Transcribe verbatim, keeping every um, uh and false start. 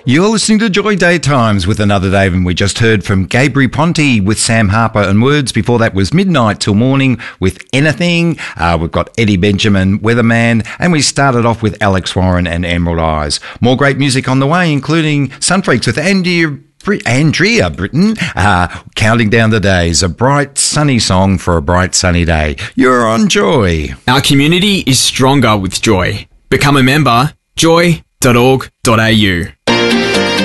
You're listening to Joy Daytimes with Another Dave, and we just heard from Gabri Ponte with Sam Harper and Words. Before that was Midnight Till Morning with Anything. Uh, we've got Eddie Benjamin, Weatherman, and we started off with Alex Warren and Emerald Eyes. More great music on the way, including Sunfreaks with Andrea, Andrea Britton, uh, Counting Down the Days, a bright sunny song for a bright sunny day. You're on Joy. Our community is stronger with Joy. Become a member, joy dot org dot a u.